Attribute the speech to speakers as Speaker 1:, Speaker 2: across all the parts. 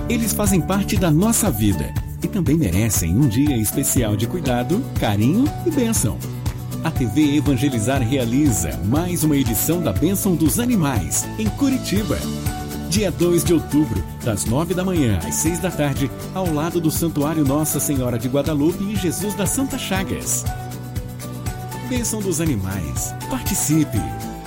Speaker 1: Eles fazem parte da nossa vida e também merecem um dia especial de cuidado, carinho e bênção. A TV Evangelizar realiza mais uma edição da Bênção dos Animais, em Curitiba. Dia 2 de outubro, das 9 da manhã às 6 da tarde, ao lado do Santuário Nossa Senhora de Guadalupe e Jesus das Santas Chagas. Bênção dos Animais. Participe!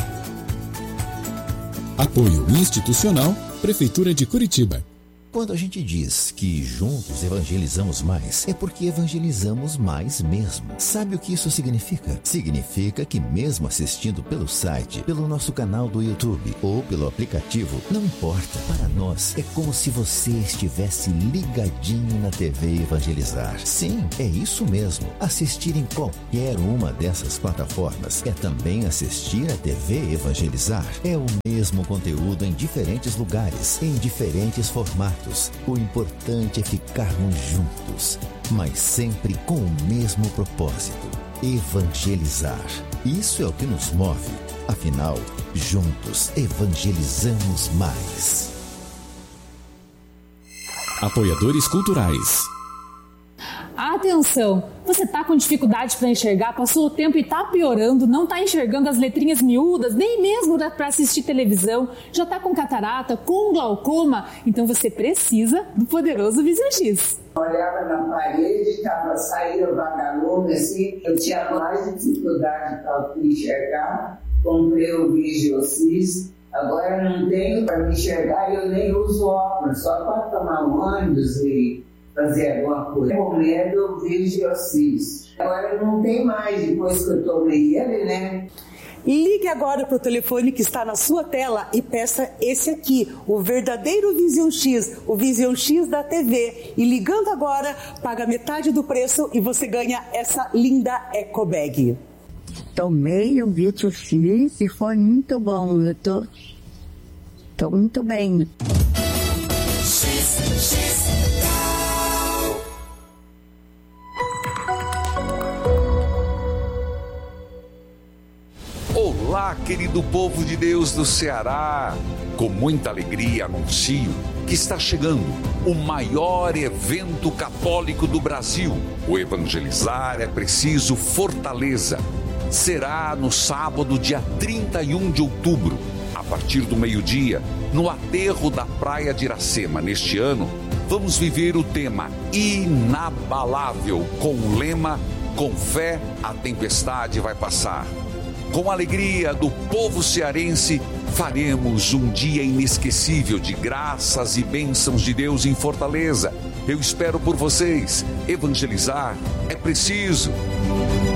Speaker 2: Apoio institucional, Prefeitura de Curitiba.
Speaker 3: Quando a gente diz que juntos evangelizamos mais, é porque evangelizamos mais mesmo. Sabe o que isso significa? Significa que mesmo assistindo pelo site, pelo nosso canal do YouTube ou pelo aplicativo, não importa. Para nós, é como se você estivesse ligadinho na TV Evangelizar. Sim, é isso mesmo. Assistir em qualquer uma dessas plataformas é também assistir a TV Evangelizar. É o mesmo conteúdo em diferentes lugares, em diferentes formatos. O importante é ficarmos juntos, mas sempre com o mesmo propósito: evangelizar. Isso é o que nos move. Afinal, juntos evangelizamos mais.
Speaker 2: Apoiadores culturais.
Speaker 4: Atenção! Você está com dificuldade para enxergar, passou o tempo e está piorando, não está enxergando as letrinhas miúdas, nem mesmo para assistir televisão, já está com catarata, com glaucoma, então você precisa do poderoso Vision X.
Speaker 5: Olhava na parede, saía vagalume assim, eu tinha mais dificuldade para enxergar, comprei o Vision X, agora não tenho para me enxergar e eu nem uso óculos, só para tomar um ônibus e fazer alguma coisa. Com medo, eu Vision X. Agora não tem mais, depois que eu tomei ele, né?
Speaker 6: Ligue agora para o telefone que está na sua tela e peça esse aqui, o verdadeiro Vision X, o Vision X da TV. E ligando agora, paga metade do preço e você ganha essa linda Eco Bag.
Speaker 7: Tomei o Vision X e foi muito bom, eu tô muito bem.
Speaker 8: Olá, querido povo de Deus do Ceará! Com muita alegria anuncio que está chegando o maior evento católico do Brasil. O Evangelizar é Preciso Fortaleza. Será no sábado, dia 31 de outubro, a partir do meio-dia, no aterro da Praia de Iracema. Neste ano, vamos viver o tema inabalável, com o lema: com fé a tempestade vai passar. Com a alegria do povo cearense, faremos um dia inesquecível de graças e bênçãos de Deus em Fortaleza. Eu espero por vocês. Evangelizar é preciso.